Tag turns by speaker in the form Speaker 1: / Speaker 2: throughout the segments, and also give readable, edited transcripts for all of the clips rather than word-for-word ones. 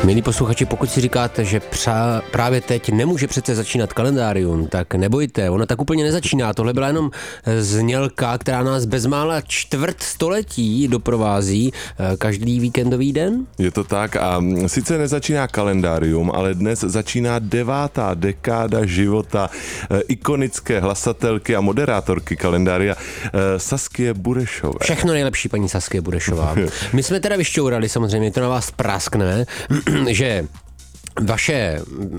Speaker 1: Milí posluchači, pokud si říkáte, že právě teď nemůže přece začínat kalendárium, tak nebojte, ona tak úplně nezačíná. Tohle byla jenom znělka, která nás bezmála čtvrt století doprovází každý víkendový den.
Speaker 2: Je to tak a sice nezačíná kalendárium, ale dnes začíná 9. dekáda života ikonické hlasatelky a moderátorky kalendária Saskie Burešové.
Speaker 1: Všechno nejlepší, paní Saskie Burešová. My jsme teda vyšťourali, samozřejmě, to na vás praskne, že vaše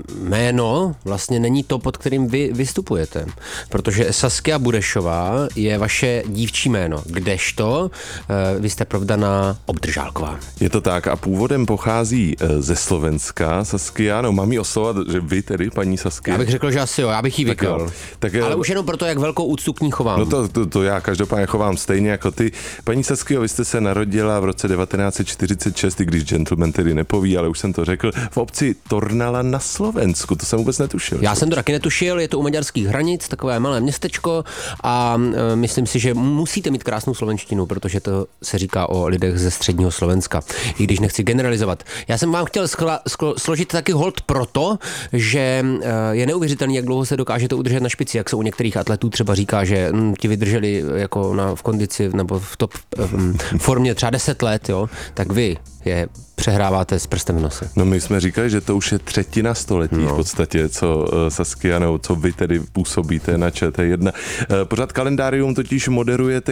Speaker 1: jméno vlastně není to, pod kterým vy vystupujete, protože Saskia Burešová je vaše dívčí jméno, kdežto vy jste provdaná Obdržálková.
Speaker 2: Je to tak a původem pochází ze Slovenska Saskia, no mám jí oslovat, že vy tedy, paní Saskia.
Speaker 1: Já bych řekl, že asi jo, já bych jí vykl. Ale už jenom proto, jak velkou úctu k ní chovám.
Speaker 2: No to já každopádně chovám stejně jako ty. Paní Saskio, vy jste se narodila v roce 1946, i když gentleman tedy nepoví, ale už jsem to řekl, v obci Tornala na Slovensku, to jsem vůbec netušil.
Speaker 1: Já jsem to taky netušil, je to u maďarských hranic, takové malé městečko a myslím si, že musíte mít krásnou slovenštinu, protože to se říká o lidech ze středního Slovenska, i když nechci generalizovat. Já jsem vám chtěl složit taky hold proto, že je neuvěřitelný, jak dlouho se dokážete udržet na špici, jak se u některých atletů třeba říká, že ti vydrželi jako v kondici nebo v top formě třeba 10 let, jo, tak vy je přehráváte s prstem v nose.
Speaker 2: No my jsme říkali, že to už je třetina století v podstatě, co Saskia, nebo co vy tedy působíte na ČT1. Pořád kalendárium totiž moderujete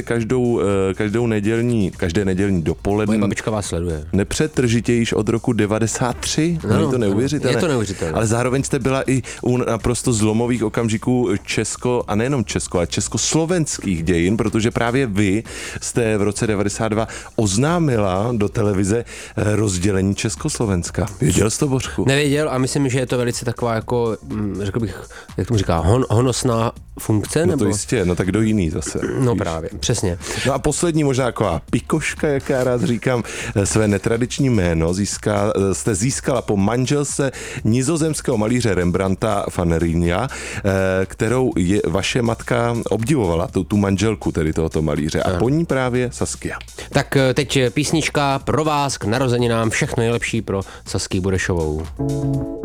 Speaker 2: každé nedělní dopoledne.
Speaker 1: Moje babička vás sleduje.
Speaker 2: Nepřetržitě již od roku 93. No, je to neuvěřitelné.
Speaker 1: Je to neuvěřitelné.
Speaker 2: Ale zároveň jste byla i u naprosto zlomových okamžiků a nejenom ale československých dějin, protože právě vy jste v roce 92 oznámila do televize rozdělení Československa. Věděl jsi to, Bořku?
Speaker 1: Nevěděl a myslím, že je to velice taková jako, řekl bych, jak tomu říká, honosná funkce?
Speaker 2: No
Speaker 1: nebo?
Speaker 2: to jistě, no tak kdo jiný zase.
Speaker 1: No
Speaker 2: víš?
Speaker 1: právě, přesně.
Speaker 2: No a poslední možná taková pikoška, jak já rád říkám, své netradiční jméno jste získala po manželce nizozemského malíře Rembrandta van Rijn, kterou vaše matka obdivovala, tu manželku tedy tohoto malíře a po ní právě Saskia.
Speaker 1: Tak teď písnička pro vás k narozeninám, všechno nejlepší pro Saskii Burešovou.